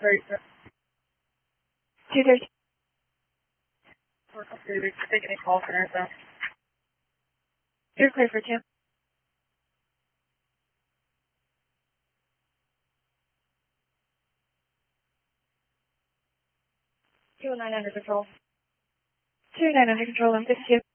for 213. we're taking a call for nurse. You're clear for 2. 209 under control. 209 under control, I'm 52.